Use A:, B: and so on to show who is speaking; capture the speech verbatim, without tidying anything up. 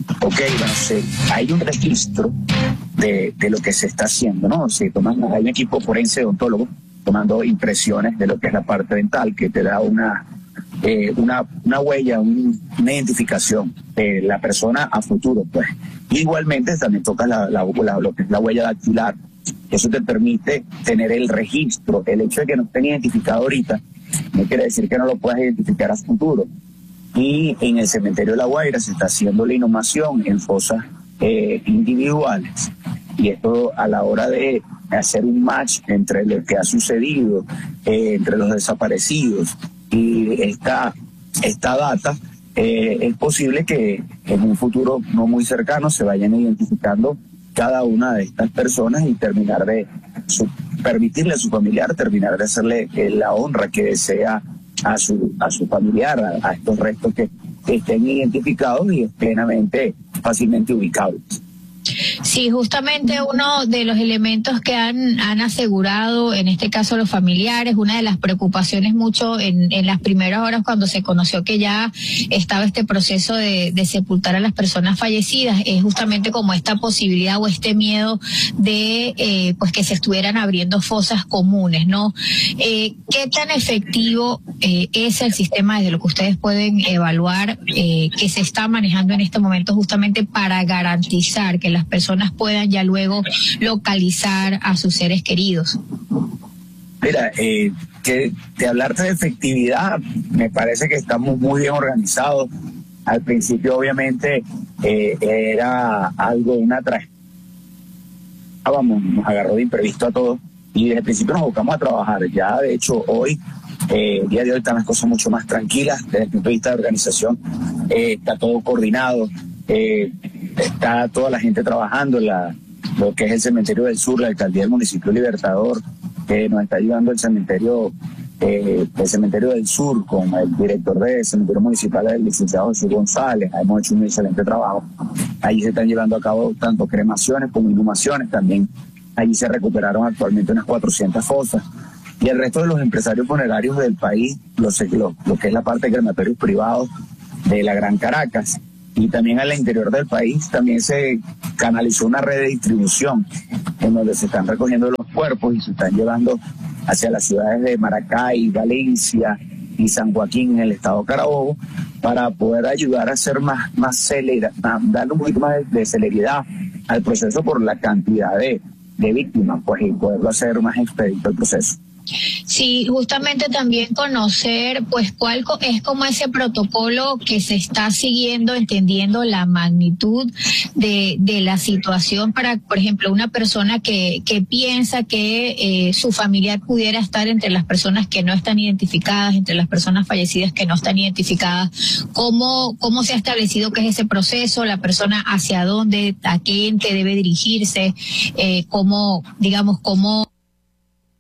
A: Ok, bueno, sí, hay un registro de, de lo que se está haciendo, ¿no? Se toman, hay un equipo forense odontólogo tomando impresiones de lo que es la parte dental, que te da una, eh, una, una huella, un, una identificación de la persona a futuro, pues. Y igualmente también toca la, la, la, lo que es la huella dactilar. Eso te permite tener el registro. El hecho de que no estén identificados ahorita no quiere decir que no lo puedas identificar a futuro. Y en el cementerio de La Guaira se está haciendo la inhumación en fosas eh, individuales. Y esto a la hora de hacer un match entre lo que ha sucedido, eh, entre los desaparecidos y esta, esta data, eh, es posible que en un futuro no muy cercano se vayan identificando cada una de estas personas y terminar de su, permitirle a su familiar terminar de hacerle eh, la honra que desea a su a su familiar, a, a estos restos que, que estén identificados y plenamente fácilmente ubicables.
B: Sí, justamente uno de los elementos que han, han asegurado, en este caso los familiares, una de las preocupaciones mucho en, en las primeras horas cuando se conoció que ya estaba este proceso de, de sepultar a las personas fallecidas, es justamente como esta posibilidad o este miedo de eh, pues que se estuvieran abriendo fosas comunes, ¿no? Eh, ¿Qué tan efectivo eh, es el sistema desde lo que ustedes pueden evaluar eh, que se está manejando en este momento justamente para garantizar que las personas puedan ya luego localizar a sus seres queridos?
A: Mira, eh, que de hablarte de efectividad, me parece que estamos muy bien organizados. Al principio, obviamente, eh, era algo, una tragedia. Vamos, nos agarró de imprevisto a todos y desde el principio nos buscamos a trabajar. Ya, de hecho, hoy, eh, el día de hoy están las cosas mucho más tranquilas desde el punto de vista de organización. Eh, está todo coordinado. Eh, está toda la gente trabajando, la, lo que es el Cementerio del Sur, la alcaldía del municipio Libertador, que nos está ayudando el cementerio, eh, el Cementerio del Sur, con el director del cementerio municipal, el licenciado Jesús González. Hemos hecho un excelente trabajo. Allí se están llevando a cabo tanto cremaciones como inhumaciones. También allí se recuperaron actualmente unas cuatrocientas fosas. Y el resto de los empresarios funerarios del país, lo, lo, lo que es la parte de crematorios privados de la Gran Caracas, y también al interior del país también se canalizó una red de distribución en donde se están recogiendo los cuerpos y se están llevando hacia las ciudades de Maracay, Valencia y San Joaquín en el estado Carabobo para poder ayudar a hacer más, más celera, darle un poquito más de, de celeridad al proceso por la cantidad de, de víctimas, pues, y poderlo hacer más expedito el proceso.
B: Sí, justamente también conocer, pues, cuál es como ese protocolo que se está siguiendo, entendiendo la magnitud de, de la situación para, por ejemplo, una persona que, que piensa que eh, su familiar pudiera estar entre las personas que no están identificadas, entre las personas fallecidas que no están identificadas. ¿Cómo, cómo se ha establecido que es ese proceso? La persona hacia dónde, a qué ente debe dirigirse, eh, cómo, digamos, cómo